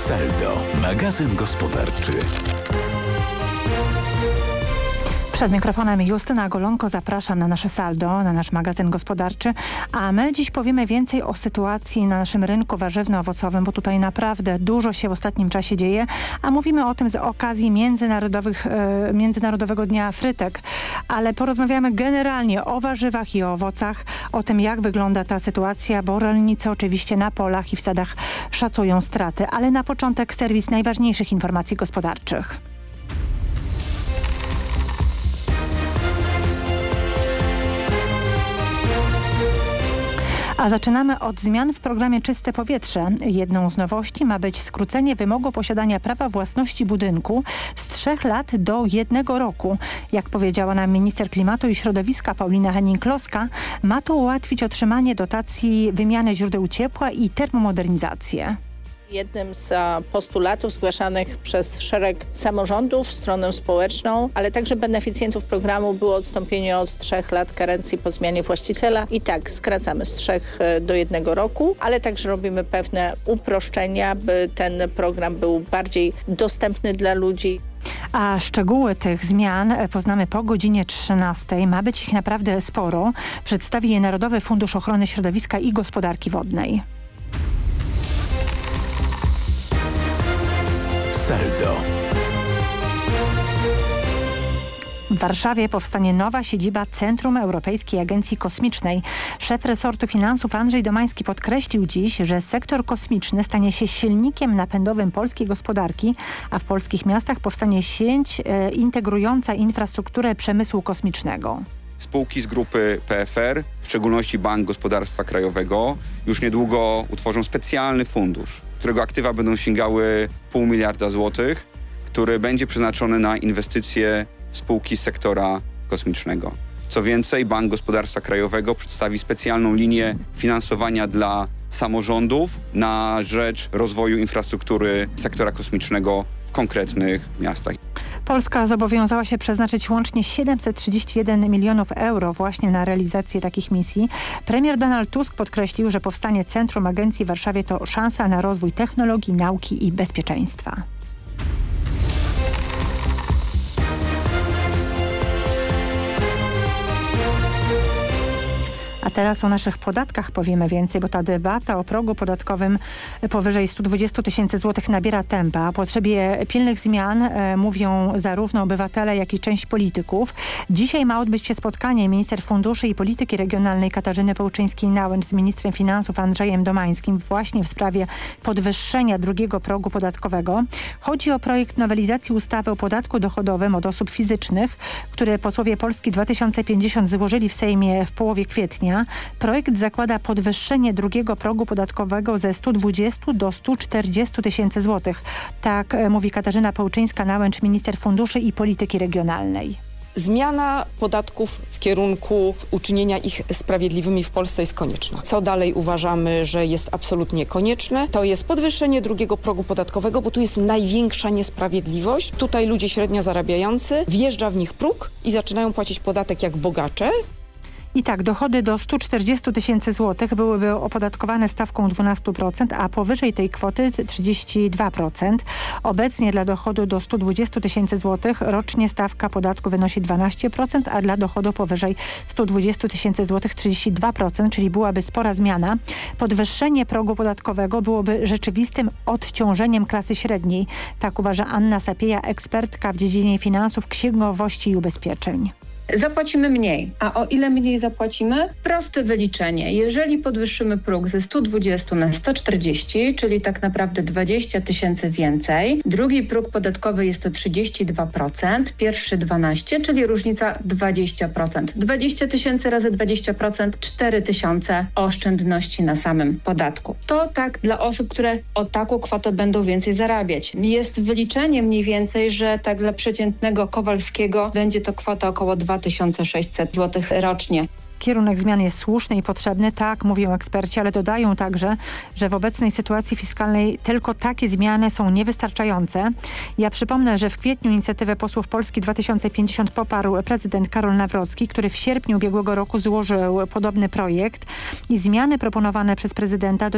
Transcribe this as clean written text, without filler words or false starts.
Saldo, magazyn gospodarczy. Przed mikrofonem Justyna Golonko, zapraszam na nasze saldo, na nasz magazyn gospodarczy, a my dziś powiemy więcej o sytuacji na naszym rynku warzywno-owocowym, bo tutaj naprawdę dużo się w ostatnim czasie dzieje, a mówimy o tym z okazji Międzynarodowego Dnia Frytek, ale porozmawiamy generalnie o warzywach i o owocach, o tym jak wygląda ta sytuacja, bo rolnicy oczywiście na polach i w sadach szacują straty, ale na początek serwis najważniejszych informacji gospodarczych. A zaczynamy od zmian w programie Czyste Powietrze. Jedną z nowości ma być skrócenie wymogu posiadania prawa własności budynku z 3 lat do 1 roku. Jak powiedziała nam minister klimatu i środowiska Paulina Henning-Kloska, ma to ułatwić otrzymanie dotacji wymiany źródeł ciepła i termomodernizację. Jednym z postulatów zgłaszanych przez szereg samorządów, stronę społeczną, ale także beneficjentów programu było odstąpienie od 3 lat karencji po zmianie właściciela. I tak skracamy z 3 do 1 roku, ale także robimy pewne uproszczenia, by ten program był bardziej dostępny dla ludzi. A szczegóły tych zmian poznamy po godzinie 13. Ma być ich naprawdę sporo. Przedstawi je Narodowy Fundusz Ochrony Środowiska i Gospodarki Wodnej. Saldo. W Warszawie powstanie nowa siedziba Centrum Europejskiej Agencji Kosmicznej. Szef resortu finansów Andrzej Domański podkreślił dziś, że sektor kosmiczny stanie się silnikiem napędowym polskiej gospodarki, a w polskich miastach powstanie sieć integrująca infrastrukturę przemysłu kosmicznego. Spółki z grupy PFR, w szczególności Bank Gospodarstwa Krajowego, już niedługo utworzą specjalny fundusz, którego aktywa będą sięgały 0,5 miliarda złotych, który będzie przeznaczony na inwestycje w spółki z sektora kosmicznego. Co więcej, Bank Gospodarstwa Krajowego przedstawi specjalną linię finansowania dla samorządów na rzecz rozwoju infrastruktury sektora kosmicznego w konkretnych miastach. Polska zobowiązała się przeznaczyć łącznie 731 milionów euro właśnie na realizację takich misji. Premier Donald Tusk podkreślił, że powstanie Centrum Agencji w Warszawie to szansa na rozwój technologii, nauki i bezpieczeństwa. A teraz o naszych podatkach powiemy więcej, bo ta debata o progu podatkowym powyżej 120 000 złotych nabiera tempa. O potrzebie pilnych zmian mówią zarówno obywatele, jak i część polityków. Dzisiaj ma odbyć się spotkanie minister funduszy i polityki regionalnej Katarzyny Pełczyńskiej-Nałęcz z ministrem finansów Andrzejem Domańskim właśnie w sprawie podwyższenia drugiego progu podatkowego. Chodzi o projekt nowelizacji ustawy o podatku dochodowym od osób fizycznych, który posłowie Polski 2050 złożyli w Sejmie w połowie kwietnia. Projekt zakłada podwyższenie drugiego progu podatkowego ze 120 do 140 000 złotych. Tak mówi Katarzyna Pełczyńska-Nałęcz, minister funduszy i polityki regionalnej. Zmiana podatków w kierunku uczynienia ich sprawiedliwymi w Polsce jest konieczna. Co dalej uważamy, że jest absolutnie konieczne? To jest podwyższenie drugiego progu podatkowego, bo tu jest największa niesprawiedliwość. Tutaj ludzie średnio zarabiający, wjeżdża w nich próg i zaczynają płacić podatek jak bogacze. I tak, dochody do 140 000 złotych byłyby opodatkowane stawką 12%, a powyżej tej kwoty 32%. Obecnie dla dochodu do 120 000 złotych rocznie stawka podatku wynosi 12%, a dla dochodu powyżej 120 000 złotych 32%, czyli byłaby spora zmiana. Podwyższenie progu podatkowego byłoby rzeczywistym odciążeniem klasy średniej. Tak uważa Anna Sapieja, ekspertka w dziedzinie finansów, księgowości i ubezpieczeń. Zapłacimy mniej. A o ile mniej zapłacimy? Proste wyliczenie. Jeżeli podwyższymy próg ze 120 na 140, czyli tak naprawdę 20 000 więcej, drugi próg podatkowy jest to 32%, pierwszy 12%, czyli różnica 20%. 20 000 razy 20%, 4 000 oszczędności na samym podatku. To tak dla osób, które o taką kwotę będą więcej zarabiać. Jest wyliczenie mniej więcej, że tak dla przeciętnego Kowalskiego będzie to kwota około 2600 zł rocznie. Kierunek zmian jest słuszny i potrzebny, tak mówią eksperci, ale dodają także, że w obecnej sytuacji fiskalnej tylko takie zmiany są niewystarczające. Ja przypomnę, że w kwietniu inicjatywę posłów Polski 2050 poparł prezydent Karol Nawrocki, który w sierpniu ubiegłego roku złożył podobny projekt i zmiany proponowane przez prezydenta